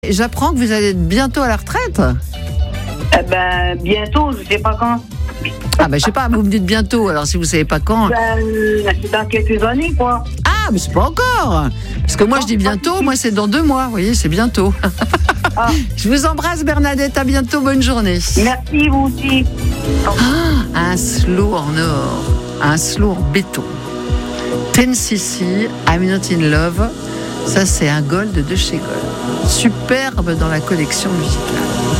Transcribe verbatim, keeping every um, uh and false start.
J'apprends que vous allez être bientôt à la retraite. Eh ben, bientôt, je sais pas quand. Ah ben je sais pas, vous me dites bientôt, alors si vous savez pas quand. Ben, c'est dans quelques années, quoi. Ah mais c'est pas encore. Parce que moi je dis bientôt, moi c'est dans deux mois, vous voyez, c'est bientôt. Ah. Je vous embrasse Bernadette, à bientôt, bonne journée. Merci, vous aussi. Ah, un slow en or, un slow en béton. ten C C, I'm Not in Love, ça c'est un gold de chez Gold. Superbe dans la collection musicale.